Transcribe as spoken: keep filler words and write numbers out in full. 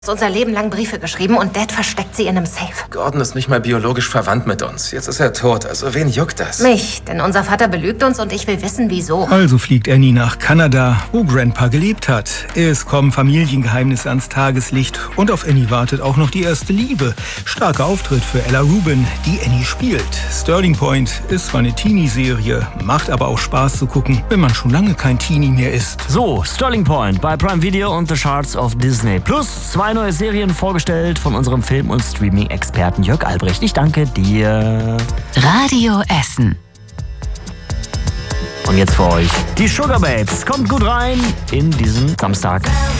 unser Leben lang Briefe geschrieben und Dad versteckt sie in einem Safe. Gordon ist nicht mal biologisch verwandt mit uns. Jetzt ist er tot, also wen juckt das? Mich, denn unser Vater belügt uns und ich will wissen, wieso. Also fliegt Annie nach Kanada, wo Grandpa gelebt hat. Es kommen Familiengeheimnisse ans Tageslicht und auf Annie wartet auch noch die erste Liebe. Starker Auftritt für Ella Rubin, die Annie spielt. Sterling Point ist zwar eine Teenie-Serie, macht aber auch Spaß zu gucken, wenn man schon lange kein Teenie mehr ist. So, Sterling Point bei Prime Video und The Shards of Disney Plus. Zwei neue Serien vorgestellt von unserem Film- und Streaming-Experten Jörg Albrecht. Ich danke dir. Radio Essen. Und jetzt für euch die Sugar Babes. Kommt gut rein in diesen Samstag.